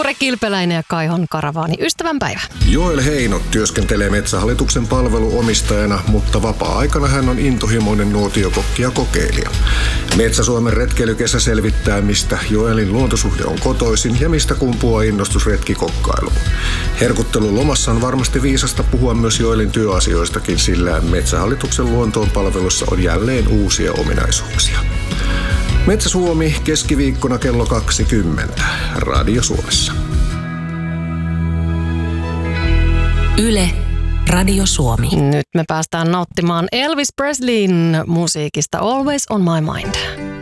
Tuure Kilpeläinen ja Kaihon karavaani ystävänpäivä. Joel Heino työskentelee Metsähallituksen palveluomistajana, mutta vapaa-aikana hän on intohimoinen nuotiokokki ja kokeilija. Metsä-Suomen retkeilykesä selvittää, mistä Joelin luontosuhde on kotoisin ja mistä kumpuaa innostus retkikokkailuun. Herkuttelun lomassa on varmasti viisasta puhua myös Joelin työasioistakin, sillä Metsähallituksen luontoon palvelussa on jälleen uusia ominaisuuksia. Metsä-Suomi keskiviikkona kello 20. Radio Suomessa. Yle, Radio Suomi. Nyt me päästään nauttimaan Elvis Presleyn musiikista Always on my mind.